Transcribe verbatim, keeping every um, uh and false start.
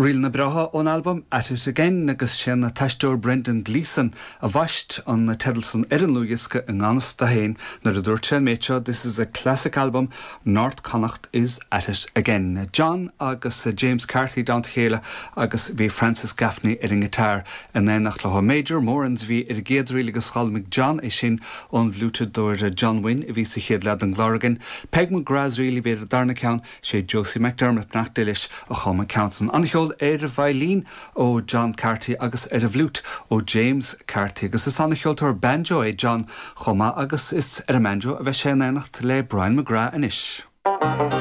Riel na braha ón album At It Again agus sin na taisteoir Brendan Gleeson a bhaist an na Teddleson ar an luúiasca an gánas da hain nar a dúirt sin méidse. This is a classic album. North Connacht is At It Again. John agus uh, James Carthy down chéile agus bhí Francis Gaffney ar an guitar and then nach le Major Morans bhí ar géad riil agus schalmig John é sin ón bhlúte dúir uh, John Wynne a bhí sa chéad lead an glóragan. Peg McGrath riili bhí a darna count sé Josie McDermott nach dilis a chuma countson. Anhiol ar a violin ó John Carthy agus ar a bhlút ó James Carthy agus is anhiol tar banjo é John chuma agus is ar a banjo a bheith sé nacht le Brian McGrath inis.